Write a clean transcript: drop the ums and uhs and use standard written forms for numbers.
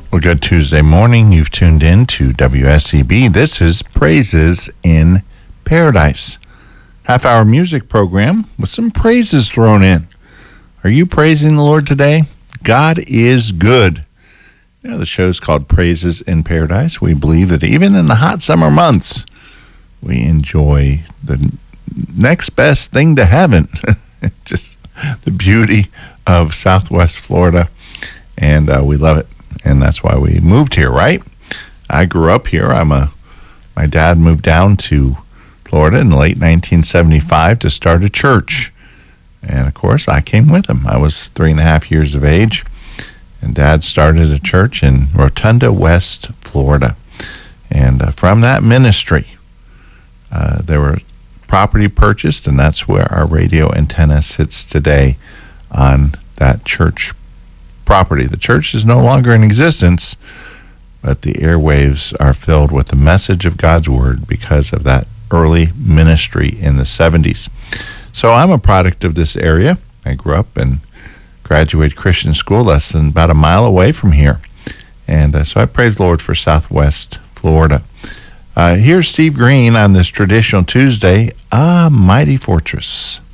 Well, good Tuesday morning. You've tuned in to WSCB. This is Praises in Paradise. Half-hour music program with some praises thrown in. Are you praising the Lord today? God is good. You know, the show's called Praises in Paradise. We believe that even in the hot summer months, we enjoy the next best thing to heaven. Just the beauty of Southwest Florida. And we love it. And that's why we moved here, right? I grew up here. My dad moved down to Florida in late 1975 to start a church. And, of course, I came with him. I was 3.5 years of age. And Dad started a church in Rotunda, West Florida. And from that ministry, there were property purchased, and that's where our radio antenna sits today on that church property. The church is no longer in existence, but the airwaves are filled with the message of God's word because of that early ministry in the 70s. So I'm a product of this area. I grew up and graduated Christian school less than about a mile away from here. And so I praise the Lord for Southwest Florida. Here's Steve Green on this traditional Tuesday, A Mighty Fortress.